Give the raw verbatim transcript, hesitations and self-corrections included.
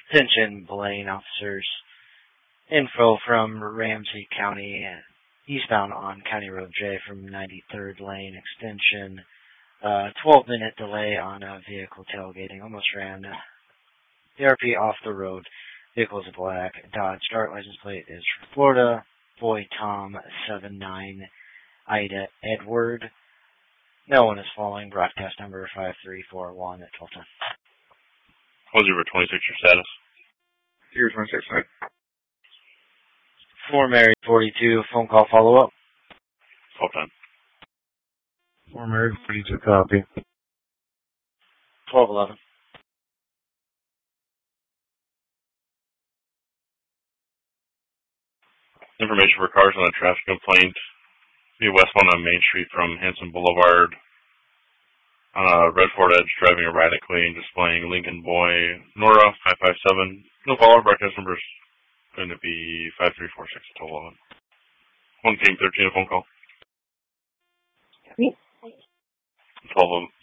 Attention, Blaine officers. Info from Ramsey County and eastbound on County Road J from ninety-third Lane extension. Uh, twelve minute delay on a vehicle tailgating. Almost ran the R P off the road. Vehicle is black. Dodge Dart. License plate is from Florida. Boy Tom seven nine Ida Edward. No one is following. Broadcast number five three four one at twelve ten. one zero twenty-six, your status? zero twenty-six, right? four Mary forty-two, phone call follow-up. twelve ten. four Mary forty-two, copy. twelve eleven. Information for cars on a traffic complaint. Be westbound on Main Street from Hanson Boulevard. On a red Ford Edge, driving erratically and displaying Lincoln Boy Nora five five seven. No follow. Broadcast number is going to be five three four six twelve eleven. one team thirteen, a phone call. twelve eleven.